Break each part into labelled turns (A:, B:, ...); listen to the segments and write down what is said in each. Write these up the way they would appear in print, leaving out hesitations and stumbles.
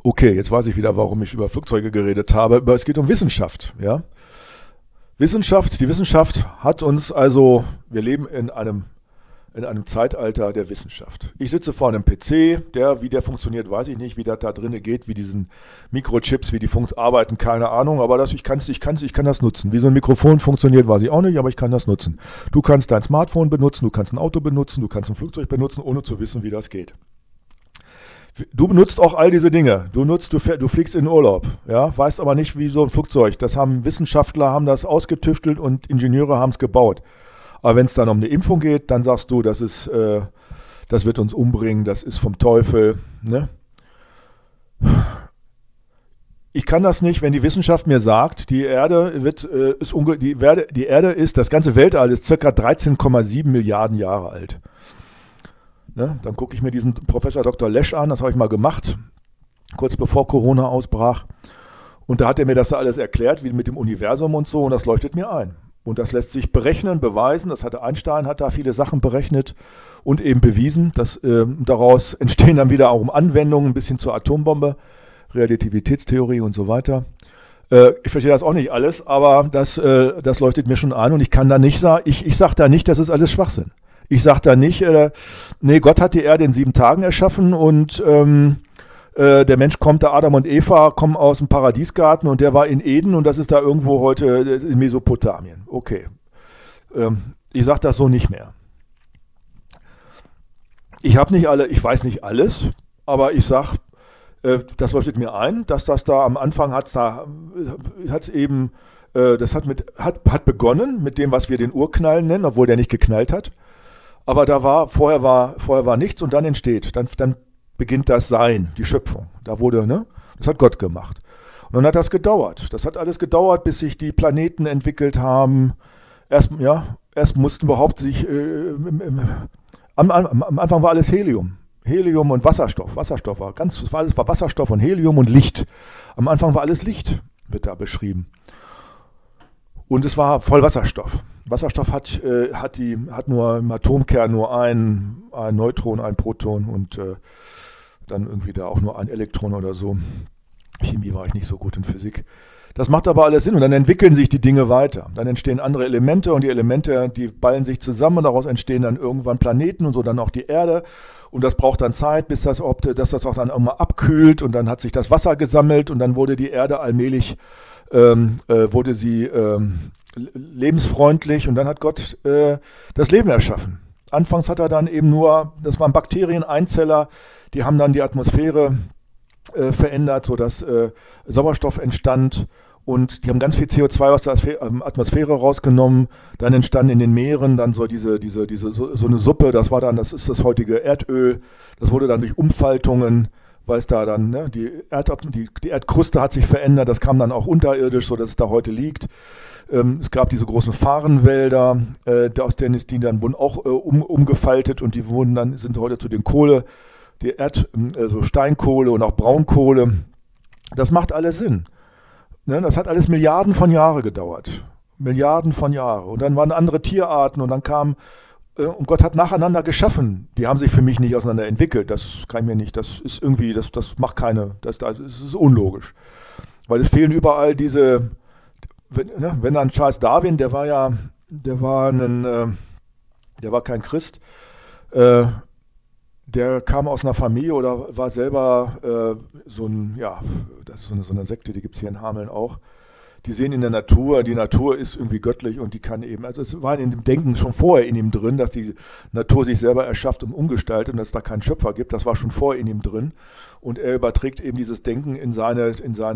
A: Okay, jetzt weiß ich wieder, warum ich über Flugzeuge geredet habe, aber es geht um Wissenschaft, ja. Die Wissenschaft hat uns also, wir leben in einem Zeitalter der Wissenschaft. Ich sitze vor einem PC, wie der funktioniert, weiß ich nicht, wie das da drinnen geht, wie diesen Mikrochips, wie die arbeiten, keine Ahnung, aber ich kann das nutzen. Wie so ein Mikrofon funktioniert, weiß ich auch nicht, aber ich kann das nutzen. Du kannst dein Smartphone benutzen, du kannst ein Auto benutzen, du kannst ein Flugzeug benutzen, ohne zu wissen, wie das geht. Du benutzt auch all diese Dinge. Du fliegst in Urlaub, ja, weißt aber nicht, wie so ein Flugzeug. Wissenschaftler haben das ausgetüftelt und Ingenieure haben es gebaut. Aber wenn es dann um eine Impfung geht, dann sagst du, das wird uns umbringen, das ist vom Teufel. Ne? Ich kann das nicht, wenn die Wissenschaft mir sagt, die Erde ist, das ganze Weltall ist ca. 13,7 Milliarden Jahre alt. Ne? Dann gucke ich mir diesen Professor Dr. Lesch an, das habe ich mal gemacht, kurz bevor Corona ausbrach. Und da hat er mir das alles erklärt, wie mit dem Universum und so, und das leuchtet mir ein. Und das lässt sich berechnen, beweisen. Einstein hat da viele Sachen berechnet und eben bewiesen. Daraus entstehen dann wieder auch Anwendungen bis hin zur Atombombe, Relativitätstheorie und so weiter. Ich verstehe das auch nicht alles, aber das leuchtet mir schon ein. Und ich kann da nicht sagen, ich sage da nicht, das ist alles Schwachsinn. Ich sage da nicht, nee, Gott hat die Erde in 7 Tagen erschaffen und der Mensch Adam und Eva kommen aus dem Paradiesgarten und der war in Eden und das ist da irgendwo heute in Mesopotamien. Okay. Ich sage das so nicht mehr. Ich weiß nicht alles, aber ich sage, das leuchtet mir ein, dass das da am Anfang hat begonnen mit dem, was wir den Urknall nennen, obwohl der nicht geknallt hat. Aber vorher war nichts und dann entsteht, dann beginnt das Sein, die Schöpfung. Das hat Gott gemacht. Und dann hat das gedauert. Das hat alles gedauert, bis sich die Planeten entwickelt haben. Erst mussten überhaupt am Anfang war alles Helium. Helium und Wasserstoff. Alles war Wasserstoff und Helium und Licht. Am Anfang war alles Licht, wird da beschrieben. Und es war voll Wasserstoff. Wasserstoff hat nur im Atomkern nur ein Neutron, ein Proton und dann irgendwie da auch nur ein Elektron oder so. Chemie war ich nicht so gut in Physik. Das macht aber alles Sinn und dann entwickeln sich die Dinge weiter. Dann entstehen andere Elemente und die Elemente, die ballen sich zusammen und daraus entstehen dann irgendwann Planeten und so dann auch die Erde. Und das braucht dann Zeit, bis dass das auch dann irgendwann abkühlt und dann hat sich das Wasser gesammelt und dann wurde die Erde allmählich lebensfreundlich und dann hat Gott das Leben erschaffen. Anfangs hat er dann eben das waren Bakterien, Einzeller, die haben dann die Atmosphäre verändert, sodass Sauerstoff entstand und die haben ganz viel CO2 aus der Atmosphäre rausgenommen. Dann entstanden in den Meeren dann so eine Suppe, das ist das heutige Erdöl. Das wurde dann durch Umfaltungen, weil es da dann, ne, die Erdkruste hat sich verändert, das kam dann auch unterirdisch, sodass es da heute liegt. Es gab diese großen Farnwälder, aus denen ist die dann wurden auch umgefaltet und die sind heute zu den Steinkohle und auch Braunkohle. Das macht alles Sinn. Ne? Das hat alles Milliarden von Jahren gedauert. Milliarden von Jahren. Und dann waren andere Tierarten und dann und Gott hat nacheinander geschaffen. Die haben sich für mich nicht auseinander entwickelt. Das kann ich mir nicht, das ist irgendwie, das macht keine, das ist unlogisch. Weil es fehlen überall wenn dann Charles Darwin, der war kein Christ, der kam aus einer Familie oder war selber das ist so eine Sekte, die gibt es hier in Hameln auch. Die sehen in der Natur, die Natur ist irgendwie göttlich und die kann eben, also es war in dem Denken schon vorher in ihm drin, dass die Natur sich selber erschafft und umgestaltet und dass es da keinen Schöpfer gibt, das war schon vorher in ihm drin und er überträgt eben dieses Denken in seine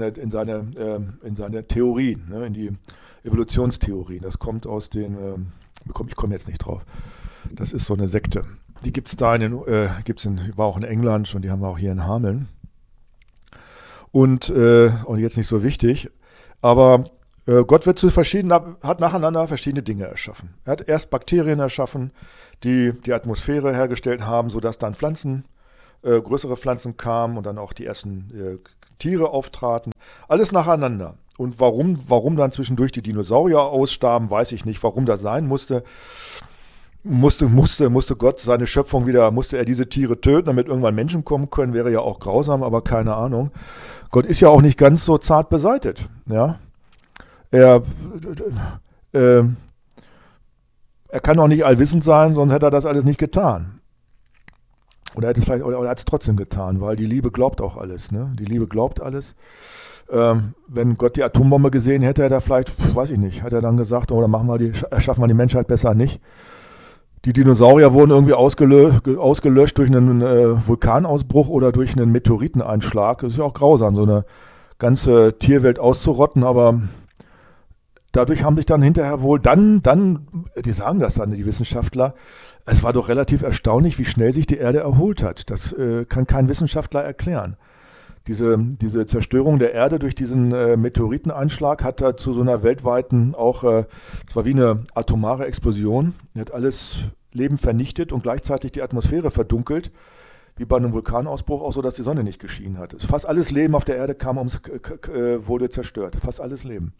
A: Theorien, ne, in die Evolutionstheorien. Das kommt ich komme jetzt nicht drauf. Das ist so eine Sekte. Die gibt es war auch in England und die haben wir auch hier in Hameln. Und jetzt nicht so wichtig, aber Gott hat nacheinander verschiedene Dinge erschaffen. Er hat erst Bakterien erschaffen, die die Atmosphäre hergestellt haben, sodass dann größere Pflanzen kamen und dann auch die ersten Tiere auftraten. Alles nacheinander. Und warum dann zwischendurch die Dinosaurier ausstarben, weiß ich nicht, warum das sein musste. musste Gott seine Schöpfung wieder, musste er diese Tiere töten, damit irgendwann Menschen kommen können, wäre ja auch grausam, aber keine Ahnung. Gott ist ja auch nicht ganz so zart beseitet, ja. Er, äh, er kann auch nicht allwissend sein, sonst hätte er das alles nicht getan. Oder er hat es trotzdem getan, weil die Liebe glaubt auch alles, ne? Die Liebe glaubt alles. Wenn Gott die Atombombe gesehen hätte, hätte er vielleicht, weiß ich nicht, hat er dann gesagt, oder erschaffen wir die Menschheit besser nicht. Die Dinosaurier wurden irgendwie ausgelöscht durch einen Vulkanausbruch oder durch einen Meteoriteneinschlag. Das ist ja auch grausam, so eine ganze Tierwelt auszurotten, aber dadurch haben sich dann hinterher wohl die sagen das dann, die Wissenschaftler, es war doch relativ erstaunlich, wie schnell sich die Erde erholt hat. Das kann kein Wissenschaftler erklären. Diese Zerstörung der Erde durch diesen Meteoriteneinschlag hat da zu so einer weltweiten es war wie eine atomare Explosion. Die hat alles Leben vernichtet und gleichzeitig die Atmosphäre verdunkelt, wie bei einem Vulkanausbruch, auch so, dass die Sonne nicht geschienen hat. Fast alles Leben auf der Erde wurde zerstört. Fast alles Leben.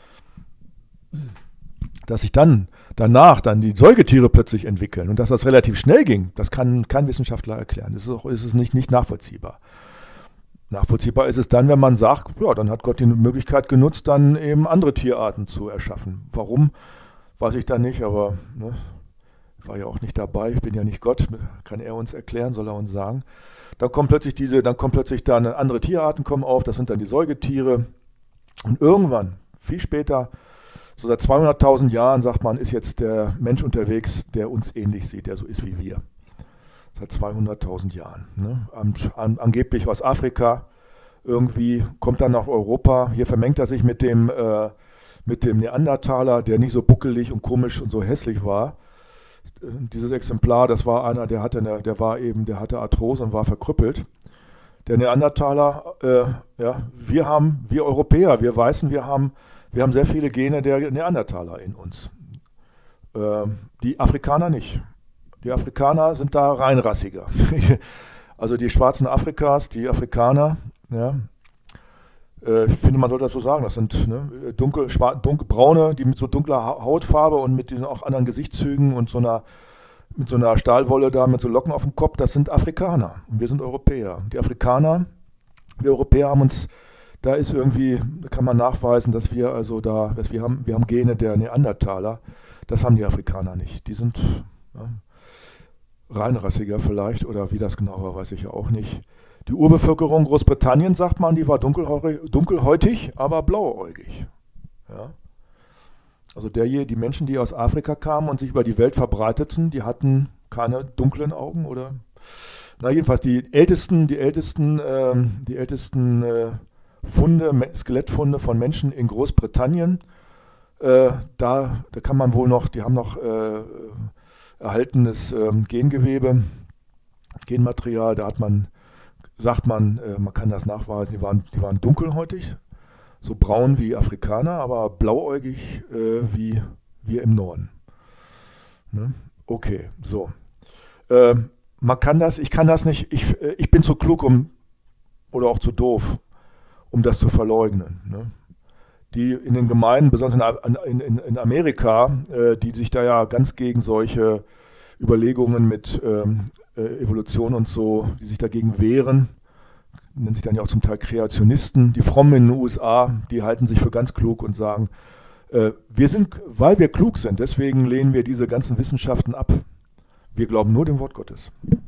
A: Dass sich danach die Säugetiere plötzlich entwickeln und dass das relativ schnell ging, das kann kein Wissenschaftler erklären. Das ist nicht nachvollziehbar. Nachvollziehbar ist es dann, wenn man sagt, ja, dann hat Gott die Möglichkeit genutzt, dann eben andere Tierarten zu erschaffen. Warum, weiß ich dann nicht, aber ne, ich war ja auch nicht dabei, ich bin ja nicht Gott, kann er uns erklären, soll er uns sagen. Dann kommen plötzlich dann andere Tierarten kommen auf, das sind dann die Säugetiere. Und irgendwann, viel später, so seit 200.000 Jahren, sagt man, ist jetzt der Mensch unterwegs, der uns ähnlich sieht, der so ist wie wir. Seit 200.000 Jahren. Ne? Angeblich aus Afrika, irgendwie kommt dann nach Europa, hier vermengt er sich mit dem Neandertaler, der nicht so buckelig und komisch und so hässlich war. Dieses Exemplar, das war einer, der hatte Arthrose und war verkrüppelt. Der Neandertaler, wir Europäer, wir Weißen, wir haben sehr viele Gene der Neandertaler in uns. Die Afrikaner nicht. Die Afrikaner sind da reinrassiger. Also die Schwarzen Afrikas, die Afrikaner, ja, ich finde, man sollte das so sagen, das sind dunkelbraune, die mit so dunkler Hautfarbe und mit diesen auch anderen Gesichtszügen und mit so einer Stahlwolle da, mit so Locken auf dem Kopf, das sind Afrikaner und wir sind Europäer. Die Afrikaner, wir Europäer haben uns, da kann man nachweisen, dass wir haben Gene der Neandertaler, das haben die Afrikaner nicht. Die sind reinrassiger vielleicht, oder wie das genau war, weiß ich ja auch nicht. Die Urbevölkerung Großbritannien, sagt man, die war dunkelhäutig, aber blauäugig. Ja? Also die Menschen, die aus Afrika kamen und sich über die Welt verbreiteten, die hatten keine dunklen Augen oder... Na jedenfalls die ältesten Skelettfunde von Menschen in Großbritannien, da kann man wohl noch, die haben noch erhaltenes Gengewebe, Genmaterial, sagt man, man kann das nachweisen, die waren dunkelhäutig, so braun wie Afrikaner, aber blauäugig wie wir im Norden. Ne? Okay, so. Ich kann das nicht, ich bin zu klug oder auch zu doof, um das zu verleugnen. Ne? Die in den Gemeinden, besonders in Amerika, die sich da ja ganz gegen solche Überlegungen mit Evolution und so, die sich dagegen wehren, nennen sich dann ja auch zum Teil Kreationisten. Die Frommen in den USA, die halten sich für ganz klug und sagen, weil wir klug sind, deswegen lehnen wir diese ganzen Wissenschaften ab. Wir glauben nur dem Wort Gottes.